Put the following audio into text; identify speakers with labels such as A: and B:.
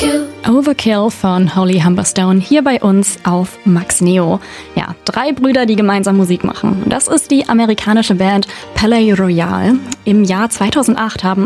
A: Overkill von Holly Humberstone hier bei uns auf Max Neo. Ja, 3 Brüder, die gemeinsam Musik machen. Das ist die amerikanische Band Palais Royale. Im Jahr 2008 haben